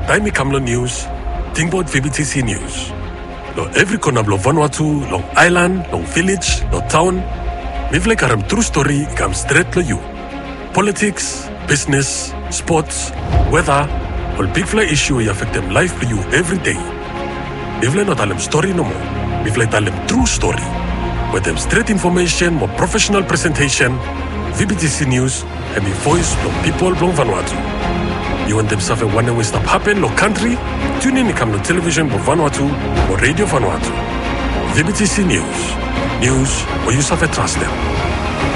Taimi Kamlo News, Tingbot VBTC News. Lo every corner of Vanuatu, long island, long village, long town. Mivle karam true story come straight to you. Politics, business, sports, weather, all big fly issue affect them life to you every day. Mivle not tell them story no more. Mivle tell them true story. With them straight information, more professional presentation, VBTC News, and me voice from people from Vanuatu. You want them suffer one way stop happen no country? Tune in to come to television for Vanuatu or radio Vanuatu. VBTC News. News where you suffer trust them.